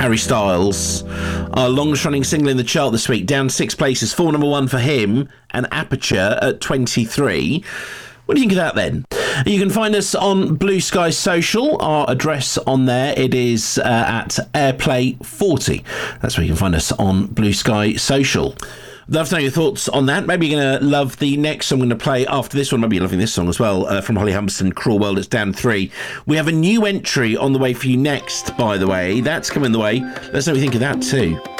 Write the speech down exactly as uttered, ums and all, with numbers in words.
Harry Styles. Our longest running single in the chart this week, down six places, full number one for him, and Aperture at twenty-three. What do you think of that then? You can find us on Blue Sky Social. Our address on there, it is uh, at Airplay forty. That's where you can find us on Blue Sky Social. Love to know your thoughts on that. Maybe you're going to love the next song I'm going to play after this one. Maybe you're loving this song as well, uh, from Holly Humberstone, Cruel World. It's down three. We have a new entry on the way for you next, by the way. That's coming the way. Let's know what you think of that too.